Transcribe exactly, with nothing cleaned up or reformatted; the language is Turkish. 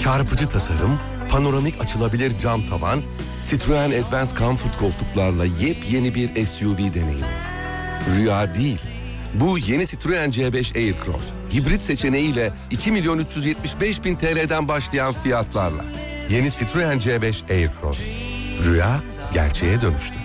Çarpıcı tasarım, panoramik açılabilir cam tavan, Citroen Advance Comfort koltuklarla yepyeni bir S U V deneyimi. Rüya değil. Bu yeni Citroen C beş Aircross, hibrit seçeneğiyle iki milyon üç yüz yetmiş beş bin T L'den başlayan fiyatlarla. Yeni Citroen C beş Aircross. Rüya gerçeğe dönüştü.